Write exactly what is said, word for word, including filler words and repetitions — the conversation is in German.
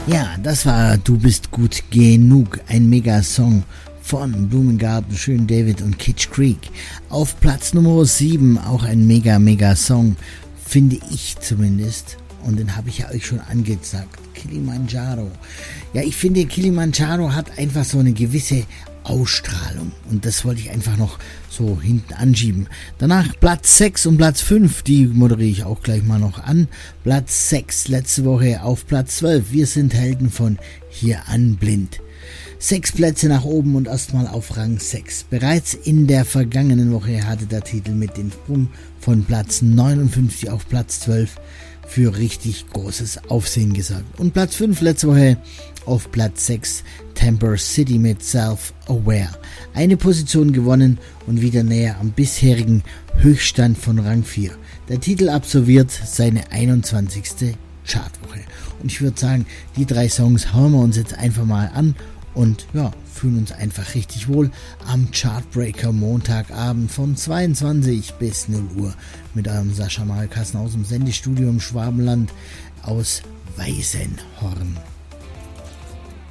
Ja, das war Du bist gut genug, ein Mega-Song von Blumengarten, Schön David und Kitsch Creek. Auf Platz Nummer sieben, auch ein Mega-Mega-Song, finde ich zumindest. Und den habe ich ja euch schon angezeigt. Kilimanjaro. Ja, ich finde, Kilimanjaro hat einfach so eine gewisse Ausstrahlung. Und das wollte ich einfach noch so hinten anschieben. Danach Platz sechs und Platz fünf, die moderiere ich auch gleich mal noch an. Platz sechs, letzte Woche auf Platz zwölf. Wir sind Helden von Hier an Blind. Sechs Plätze nach oben und erstmal auf Rang sechs. Bereits in der vergangenen Woche hatte der Titel mit dem Sprung von Platz neunundfünfzig auf Platz zwölf für richtig großes Aufsehen gesorgt. Und Platz fünf letzte Woche auf Platz sechs, Temper City mit Self-Aware. Eine Position gewonnen und wieder näher am bisherigen Höchststand von Rang vier. Der Titel absolviert seine einundzwanzigste Chartwoche. Und ich würde sagen, die drei Songs hören wir uns jetzt einfach mal an und ja, fühlen uns einfach richtig wohl am Chartbreaker Montagabend von zweiundzwanzig bis null Uhr mit eurem Sascha Malkasten aus dem Sendestudio im Schwabenland aus Weißenhorn.